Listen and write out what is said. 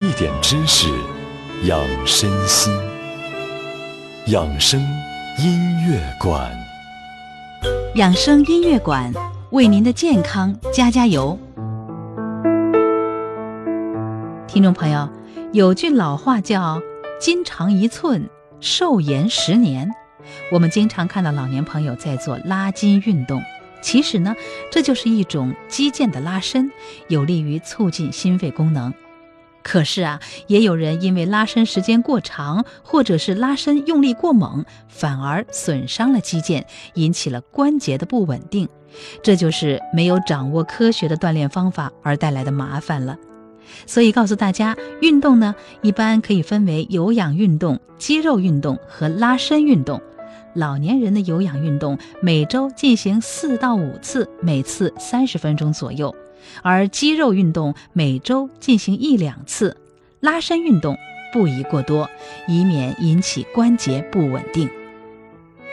一点知识，养身心。养生音乐馆， 养生音乐馆为您的健康加加油。听众朋友，有句老话叫筋长1寸，寿延10年。我们经常看到老年朋友在做拉筋运动，其实呢，这就是一种肌腱的拉伸，有利于促进心肺功能。可是啊，也有人因为拉伸时间过长，或者是拉伸用力过猛，反而损伤了肌腱，引起了关节的不稳定。这就是没有掌握科学的锻炼方法而带来的麻烦了。所以告诉大家，运动呢，一般可以分为有氧运动、肌肉运动和拉伸运动。老年人的有氧运动每周进行4到5次，每次30分钟左右，而肌肉运动每周进行1、2次，拉伸运动不宜过多，以免引起关节不稳定。